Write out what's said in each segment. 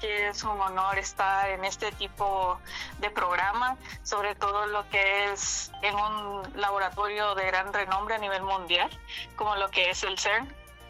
que es un honor estar en este tipo de programa, sobre todo lo que es en un laboratorio de gran renombre a nivel mundial, como lo que es el CERN.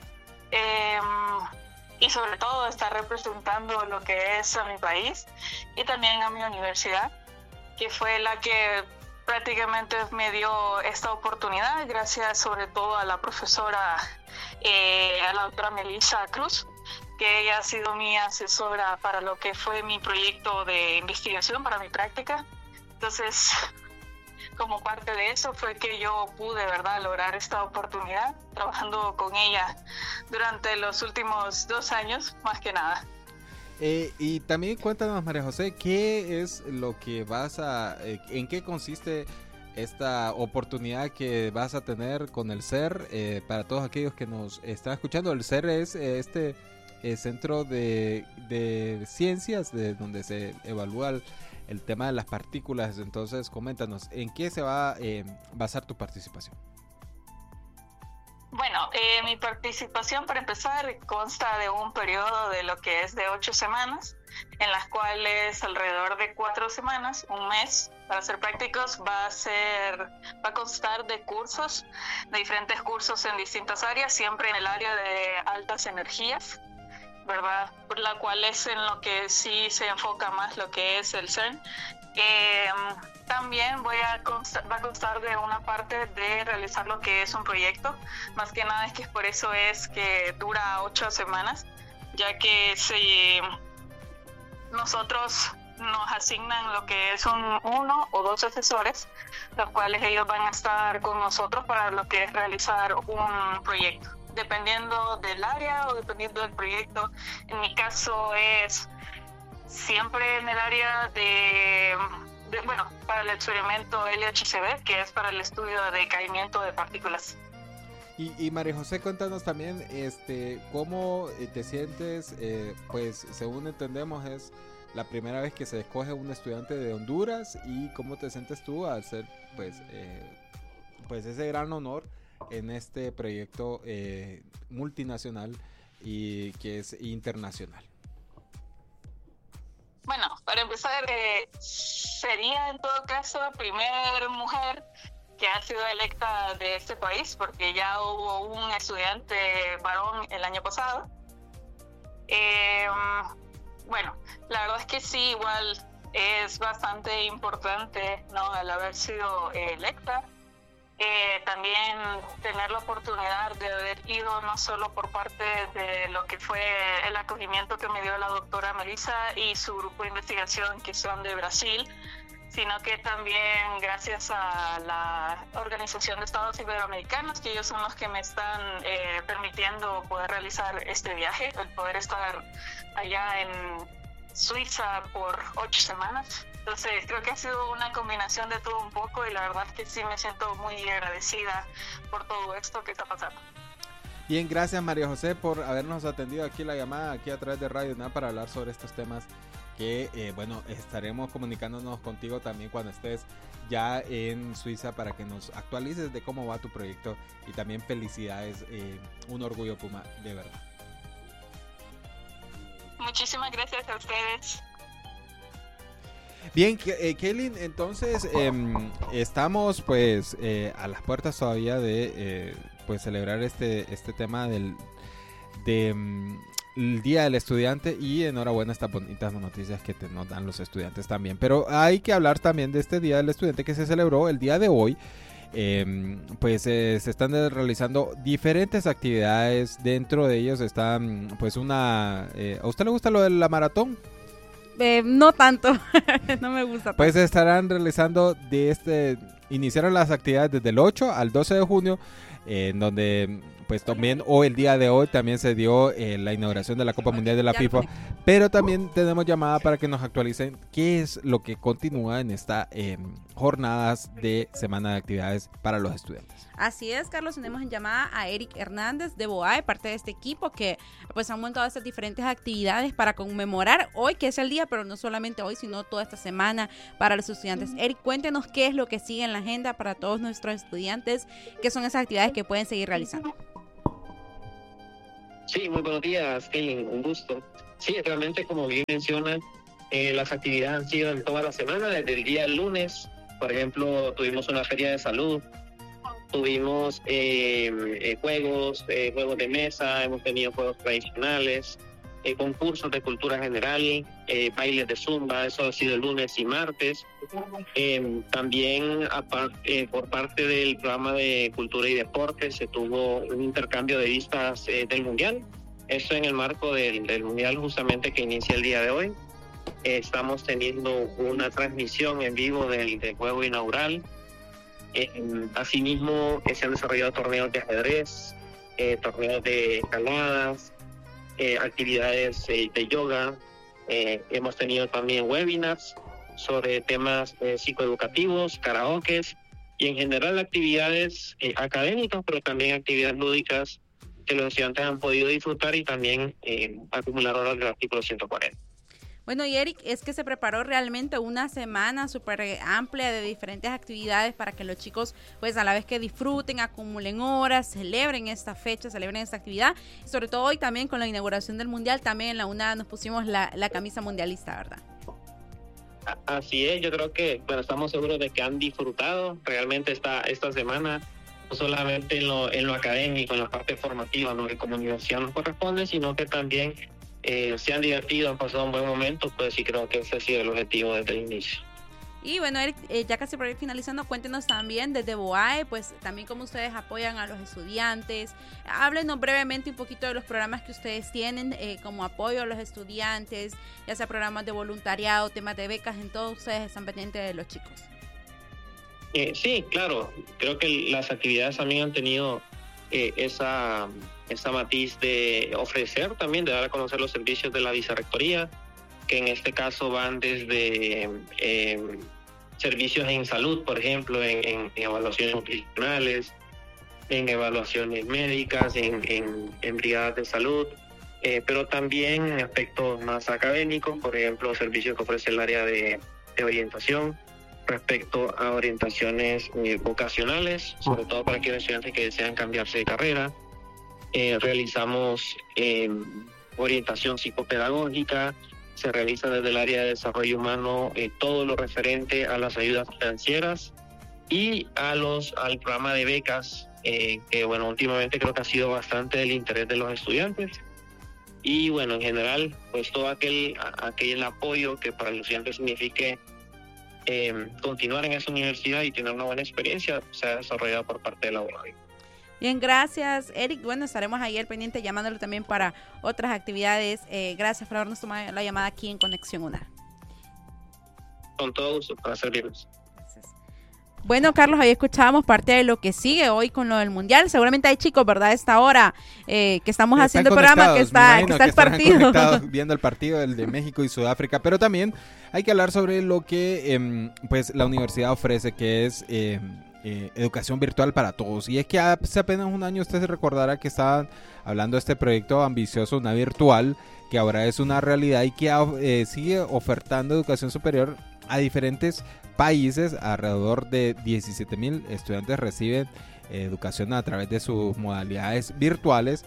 Y sobre todo estar representando lo que es a mi país y también a mi universidad, que fue la que prácticamente me dio esta oportunidad, gracias sobre todo a la profesora, a la doctora Melissa Cruz, que ella ha sido mi asesora para lo que fue mi proyecto de investigación, para mi práctica. Entonces, como parte de eso fue que yo pude, ¿verdad?, lograr esta oportunidad, trabajando con ella durante los últimos 2 años, más que nada. Y también cuéntanos, María José, ¿qué es lo que en qué consiste esta oportunidad que vas a tener con el CER? Para todos aquellos que nos están escuchando, el CER es este centro de ciencias, de donde se evalúa el tema de las partículas. Entonces, coméntanos, ¿en qué se va a basar tu participación? Bueno, mi participación, para empezar, consta de un periodo de lo que es de 8 semanas, en las cuales alrededor de 4 semanas, un mes, para ser prácticos, va a constar de cursos, de diferentes cursos en distintas áreas, siempre en el área de altas energías, ¿verdad? Por la cual es en lo que sí se enfoca más lo que es el CERN. También va a constar de una parte de realizar lo que es un proyecto, más que nada es que por eso es que dura 8 semanas, ya que nosotros nos asignan lo que es 1 o 2 asesores, los cuales ellos van a estar con nosotros para lo que es realizar un proyecto, dependiendo del área o dependiendo del proyecto. En mi caso es siempre en el área para el experimento LHCb, que es para el estudio de decaimiento de partículas. Y María José, cuéntanos también cómo te sientes, pues según entendemos es la primera vez que se escoge un estudiante de Honduras, y cómo te sientes tú al ser pues ese gran honor en este proyecto multinacional y que es internacional. Bueno, para empezar, sería en todo caso la primera mujer que ha sido electa de este país, porque ya hubo un estudiante varón el año pasado. Bueno, la verdad es que sí, igual es bastante importante, ¿no?, al haber sido electa. También tener la oportunidad de haber ido no solo por parte de lo que fue el acogimiento que me dio la doctora Melissa y su grupo de investigación, que son de Brasil, sino que también gracias a la Organización de Estados Iberoamericanos, que ellos son los que me están permitiendo poder realizar este viaje, el poder estar allá en Suiza por 8 semanas. Entonces creo que ha sido una combinación de todo un poco, y la verdad es que sí me siento muy agradecida por todo esto que está pasando. Bien, gracias María José por habernos atendido aquí la llamada aquí a través de Radio UNAM para hablar sobre estos temas que estaremos comunicándonos contigo también cuando estés ya en Suiza para que nos actualices de cómo va tu proyecto, y también felicidades, un orgullo Puma, de verdad. Muchísimas gracias a ustedes. Bien, Kaylin, entonces estamos pues a las puertas todavía de pues celebrar este tema el Día del Estudiante, y enhorabuena estas bonitas noticias que nos dan los estudiantes también. Pero hay que hablar también de este Día del Estudiante que se celebró el día de hoy. Se están realizando diferentes actividades. Dentro de ellos está pues ¿a usted le gusta lo de la maratón? No tanto, no me gusta tanto. Pues estarán realizando iniciaron las actividades desde el 8 al 12 de junio, en donde pues también el día de hoy también se dio la inauguración de la Copa Mundial de la FIFA, pero también tenemos llamada para que nos actualicen qué es lo que continúa en esta jornadas de semana de actividades para los estudiantes. Así es, Carlos, tenemos en llamada a Eric Hernández de BOAE, parte de este equipo que pues han montado estas diferentes actividades para conmemorar hoy, que es el día, pero no solamente hoy, sino toda esta semana para los estudiantes. Eric, cuéntenos qué es lo que sigue en la agenda para todos nuestros estudiantes, qué son esas actividades que pueden seguir realizando. Sí, muy buenos días, Kevin, un gusto. Sí, realmente como bien mencionan, las actividades han sido en toda la semana, desde el día lunes. Por ejemplo, tuvimos una feria de salud, tuvimos juegos de mesa, hemos tenido juegos tradicionales, concursos de cultura general, bailes de zumba, eso ha sido el lunes y martes. También por parte del programa de cultura y deporte se tuvo un intercambio de vistas del Mundial. Eso en el marco del Mundial justamente que inicia el día de hoy. Estamos teniendo una transmisión en vivo del juego inaugural. Asimismo, se han desarrollado torneos de ajedrez, torneos de escaladas, actividades de yoga. Hemos tenido también webinars sobre temas psicoeducativos, karaokes y en general actividades académicas, pero también actividades lúdicas que los estudiantes han podido disfrutar y también acumular horas del artículo 140. Bueno, y Eric, es que se preparó realmente una semana súper amplia de diferentes actividades para que los chicos, pues a la vez que disfruten, acumulen horas, celebren esta fecha, celebren esta actividad. Y sobre todo hoy también con la inauguración del Mundial, también en la UNA nos pusimos la camisa mundialista, ¿verdad? Así es, yo creo que, bueno, estamos seguros de que han disfrutado realmente esta semana, no solamente en lo académico, en la parte formativa, ¿no?, que como universidad nos corresponde, sino que también se han divertido, han pasado un buen momento, pues sí creo que ese ha sido el objetivo desde el inicio. Y bueno, Eric, ya casi por ir finalizando, cuéntenos también desde BOAE, pues también cómo ustedes apoyan a los estudiantes. Háblenos brevemente un poquito de los programas que ustedes tienen como apoyo a los estudiantes, ya sea programas de voluntariado, temas de becas, en todo ustedes están pendientes de los chicos. Sí, claro, creo que las actividades también han tenido esa matiz de ofrecer también, de dar a conocer los servicios de la vicerrectoría, que en este caso van desde servicios en salud, por ejemplo, en evaluaciones nutricionales, en evaluaciones médicas, en brigadas de salud, pero también en aspectos más académicos, por ejemplo, servicios que ofrece el área de orientación, respecto a orientaciones vocacionales, sobre todo para aquellos estudiantes que desean cambiarse de carrera. Realizamos orientación psicopedagógica, se realiza desde el área de desarrollo humano todo lo referente a las ayudas financieras y al programa de becas, que bueno, últimamente creo que ha sido bastante del interés de los estudiantes. Y bueno, en general, pues todo aquel apoyo que para los estudiantes signifique continuar en esa universidad y tener una buena experiencia, se ha desarrollado por parte de la UNAM. Bien, gracias, Eric. Bueno, estaremos ahí al pendiente llamándolo también para otras actividades. Gracias por habernos tomado la llamada aquí en Conexión UNA. Con todo gusto, para servirles. Bueno, Carlos, ahí escuchábamos parte de lo que sigue hoy con lo del Mundial. Seguramente hay chicos, ¿verdad? A esta hora que estamos haciendo el programa, que está el partido. Viendo el partido del de México y Sudáfrica, pero también hay que hablar sobre lo que pues la universidad ofrece, que es educación virtual para todos. Y es que hace apenas un año usted se recordará que estaban hablando de este proyecto ambicioso, una virtual, que ahora es una realidad y que sigue ofertando educación superior a diferentes países. Alrededor de 17,000 estudiantes reciben educación a través de sus modalidades virtuales.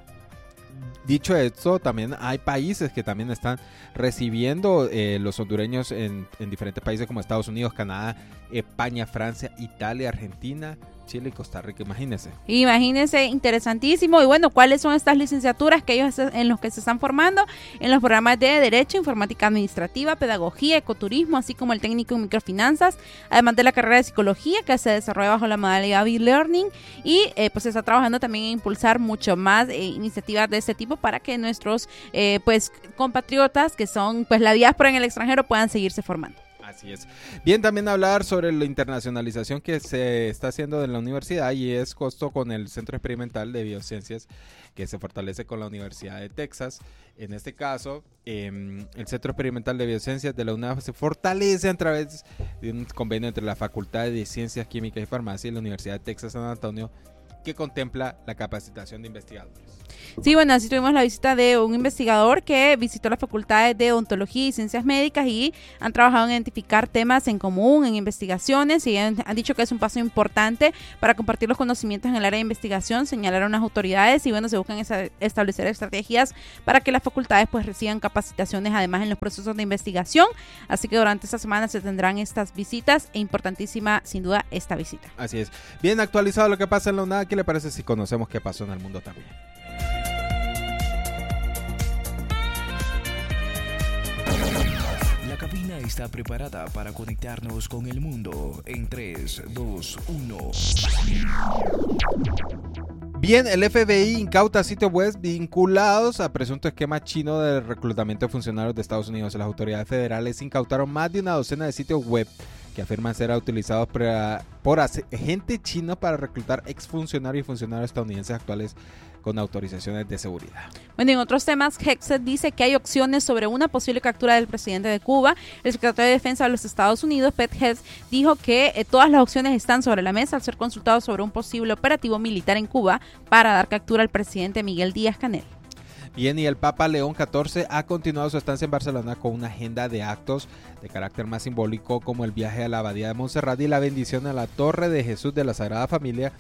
Dicho esto, también hay países que también están recibiendo los hondureños en diferentes países como Estados Unidos, Canadá, España, Francia, Italia, Argentina, Chile y Costa Rica. Imagínense, interesantísimo. Y bueno, ¿cuáles son estas licenciaturas que ellos en los que se están formando? En los programas de Derecho, Informática Administrativa, Pedagogía, Ecoturismo, así como el técnico en Microfinanzas, además de la carrera de Psicología, que se desarrolla bajo la modalidad e-learning, y pues se está trabajando también en impulsar mucho más iniciativas de este tipo para que nuestros pues compatriotas, que son pues la diáspora en el extranjero, puedan seguirse formando. Así es. Bien, también hablar sobre la internacionalización que se está haciendo en la universidad, y es justo con el Centro Experimental de Biociencias que se fortalece con la Universidad de Texas. En este caso, el Centro Experimental de Biociencias de la UNAM se fortalece a través de un convenio entre la Facultad de Ciencias Químicas y Farmacia y la Universidad de Texas San Antonio, que contempla la capacitación de investigadores. Sí, bueno, así tuvimos la visita de un investigador que visitó las facultades de odontología y ciencias médicas y han trabajado en identificar temas en común, en investigaciones, y han dicho que es un paso importante para compartir los conocimientos en el área de investigación, señalaron las autoridades, y bueno, se buscan establecer estrategias para que las facultades pues reciban capacitaciones además en los procesos de investigación, así que durante esta semana se tendrán estas visitas, e importantísima sin duda esta visita. Así es. Bien actualizado lo que pasa en la UNAD, ¿qué le parece si conocemos qué pasó en el mundo también? La cabina está preparada para conectarnos con el mundo en 3, 2, 1. Bien, el FBI incauta sitios web vinculados a presunto esquema chino de reclutamiento de funcionarios de Estados Unidos. Las autoridades federales incautaron más de una docena de sitios web que afirman ser utilizados por agentes chinos para reclutar exfuncionarios y funcionarios estadounidenses actuales con autorizaciones de seguridad. Bueno, en otros temas, Hexet dice que hay opciones sobre una posible captura del presidente de Cuba. El secretario de Defensa de los Estados Unidos, Pete Hegseth, dijo que todas las opciones están sobre la mesa al ser consultado sobre un posible operativo militar en Cuba para dar captura al presidente Miguel Díaz-Canel. Bien, y el Papa León XIV ha continuado su estancia en Barcelona con una agenda de actos de carácter más simbólico, como el viaje a la Abadía de Montserrat y la bendición a la Torre de Jesús de la Sagrada Familia,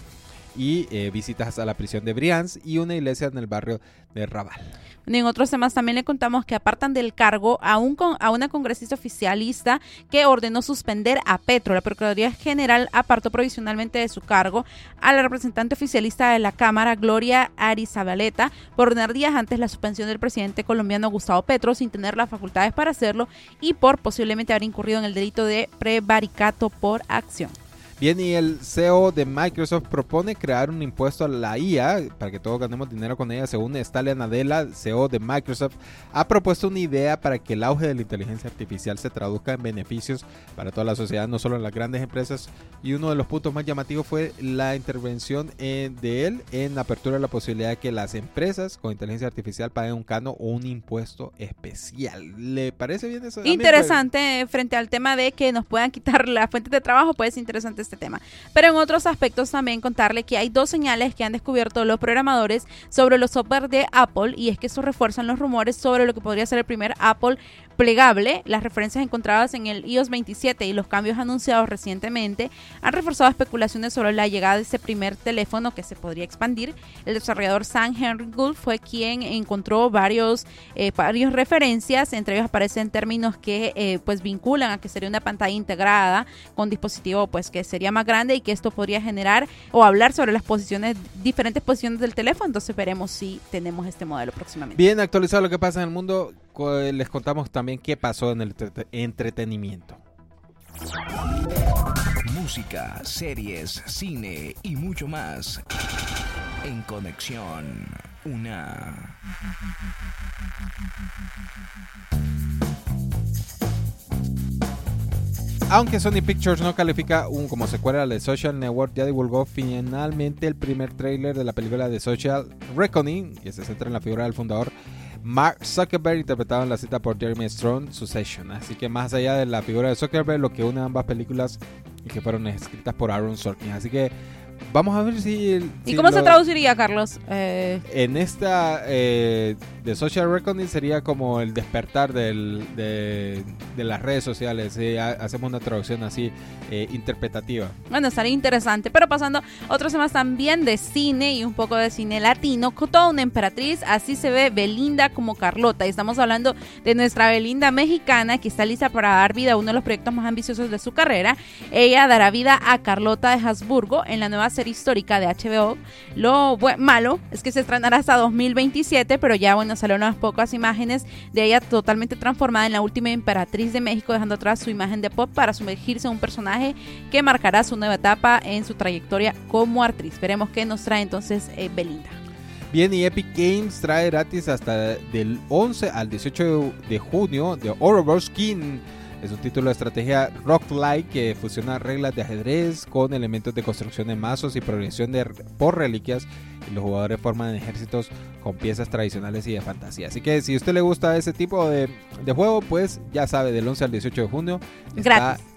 y visitas a la prisión de Brians y una iglesia en el barrio de Raval. En otros temas también le contamos que apartan del cargo a una congresista oficialista que ordenó suspender a Petro. La Procuraduría General apartó provisionalmente de su cargo a la representante oficialista de la Cámara, Gloria Arizabaleta, por ordenar días antes la suspensión del presidente colombiano Gustavo Petro sin tener las facultades para hacerlo y por posiblemente haber incurrido en el delito de prevaricato por acción. Bien, y el CEO de Microsoft propone crear un impuesto a la IA para que todos ganemos dinero con ella. Según Satya Nadella, CEO de Microsoft, ha propuesto una idea para que el auge de la inteligencia artificial se traduzca en beneficios para toda la sociedad, no solo en las grandes empresas. Y uno de los puntos más llamativos fue la intervención de él en la apertura de la posibilidad de que las empresas con inteligencia artificial paguen un canon o un impuesto especial. ¿Le parece bien eso? Interesante, frente al tema de que nos puedan quitar las fuentes de trabajo, pues es interesante este tema. Pero en otros aspectos también contarle que hay dos señales que han descubierto los programadores sobre los software de Apple, y es que eso refuerzan los rumores sobre lo que podría ser el primer Apple plegable. Las referencias encontradas en el iOS 27 y los cambios anunciados recientemente han reforzado especulaciones sobre la llegada de ese primer teléfono que se podría expandir. El desarrollador Sam Henry Gould fue quien encontró varios referencias, entre ellos aparecen términos que pues vinculan a que sería una pantalla integrada con dispositivo pues que sería más grande y que esto podría generar o hablar sobre las diferentes posiciones del teléfono. Entonces veremos si tenemos este modelo próximamente. Bien actualizado lo que pasa en el mundo, les contamos también qué pasó en el entretenimiento. Música, series, cine y mucho más en Conexión UNAD. Aunque Sony Pictures no califica como secuela de Social Network, ya divulgó finalmente el primer tráiler de la película de Social Reckoning, que se centra en la figura del fundador Mark Zuckerberg, interpretado en la cita por Jeremy Strong, Succession. Así que más allá de la figura de Zuckerberg, lo que une ambas películas es que fueron escritas por Aaron Sorkin. Así que vamos a ver si ¿Y cómo se traduciría, Carlos? En esta de Social Reckoning sería como el despertar de las redes sociales. Hacemos una traducción así interpretativa. Bueno, estaría interesante. Pero pasando a otros temas también de cine y un poco de cine latino. Toda una emperatriz, así se ve Belinda como Carlota. Y estamos hablando de nuestra Belinda mexicana, que está lista para dar vida a uno de los proyectos más ambiciosos de su carrera. Ella dará vida a Carlota de Habsburgo en la nueva serie histórica de HBO. Lo malo es que se estrenará hasta 2027, pero ya bueno, salieron unas pocas imágenes de ella totalmente transformada en la última emperatriz de México, dejando atrás su imagen de pop para sumergirse en un personaje que marcará su nueva etapa en su trayectoria como actriz. Veremos qué nos trae entonces Belinda. Bien, y Epic Games trae gratis hasta del 11 al 18 de junio de Ouroboros King. Es un título de estrategia roguelike que fusiona reglas de ajedrez con elementos de construcción de mazos y progresión por reliquias, y los jugadores forman ejércitos con piezas tradicionales y de fantasía. Así que si a usted le gusta ese tipo de juego, pues ya sabe, del 11 al 18 de junio está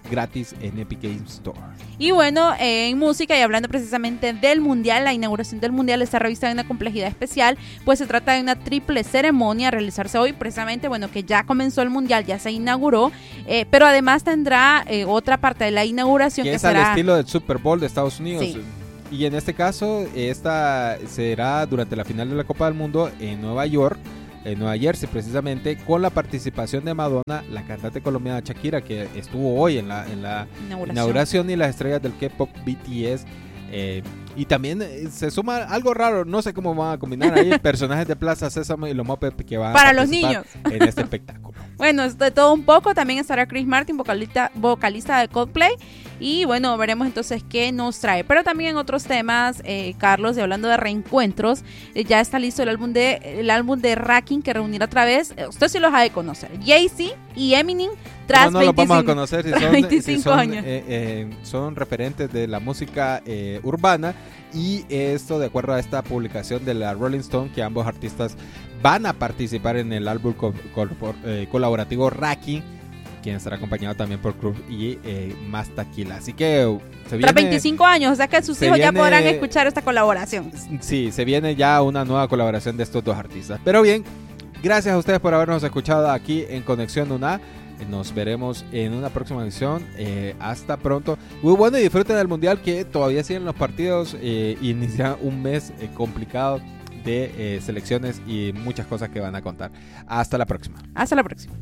gratis en Epic Games Store. Y bueno, en música y hablando precisamente del Mundial, la inauguración del Mundial está revista en una complejidad especial, pues se trata de una triple ceremonia a realizarse hoy, precisamente, bueno, que ya comenzó el Mundial, ya se inauguró, pero además tendrá otra parte de la inauguración que es será al estilo del Super Bowl de Estados Unidos. Sí. Y en este caso, esta será durante la final de la Copa del Mundo en Nueva York, en Nueva Jersey precisamente, con la participación de Madonna, la cantante colombiana Shakira, que estuvo hoy en la inauguración, y las estrellas del K-pop BTS. Y también se suma algo raro, no sé cómo van a combinar ahí personajes de Plaza Sésamo y los Muppets que van para a los participar niños en este espectáculo. Bueno, es de todo un poco. También estará Chris Martin, vocalista de Coldplay. Y bueno, veremos entonces qué nos trae. Pero también en otros temas, Carlos, y hablando de reencuentros, ya está listo el álbum de Rakim, que reunirá otra vez, usted sí los ha de conocer, Jay-Z y Eminem, tras no 25, los vamos a conocer si son, 25 años. Son referentes de la música urbana. Y esto de acuerdo a esta publicación de la Rolling Stone, que ambos artistas van a participar en el álbum colaborativo Rakim, quien estará acompañado también por Cruz y Más Taquila. Así que se viene... Tras 25 años, o sea que sus hijos ya podrán escuchar esta colaboración. Sí, se viene ya una nueva colaboración de estos dos artistas. Pero bien, gracias a ustedes por habernos escuchado aquí en Conexión UNA. Nos veremos en una próxima edición. Hasta pronto. Muy bueno, y disfruten del Mundial, que todavía siguen los partidos. Inicia un mes complicado de selecciones y muchas cosas que van a contar. Hasta la próxima. Hasta la próxima.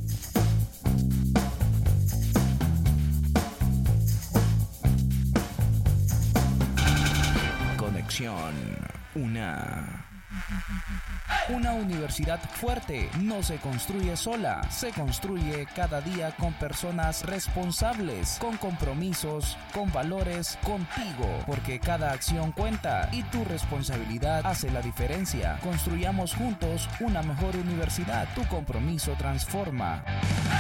Conexión UNA. Una universidad fuerte no se construye sola, se construye cada día con personas responsables, con compromisos, con valores, contigo, porque cada acción cuenta y tu responsabilidad hace la diferencia. Construyamos juntos una mejor universidad. Tu compromiso transforma.